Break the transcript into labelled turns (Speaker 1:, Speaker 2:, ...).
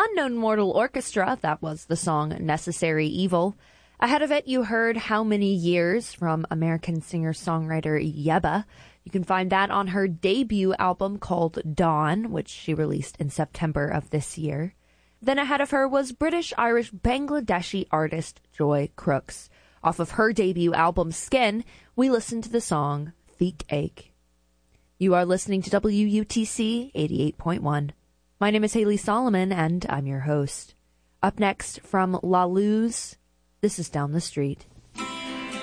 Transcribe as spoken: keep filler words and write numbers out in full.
Speaker 1: Unknown Mortal Orchestra, that was the song Necessary Evil. Ahead of it, you heard How Many Years from American singer-songwriter Yebba. You can find that on her debut album called Dawn, which she released in September of this year. Then ahead of her was British-Irish Bangladeshi artist Joy Crooks. Off of her debut album Skin, we listened to the song Thick Ache. You are listening to W U T C eighty-eight point one. My name is Haley Solomon, and I'm your host. Up next from La Luz, this is Down the Street.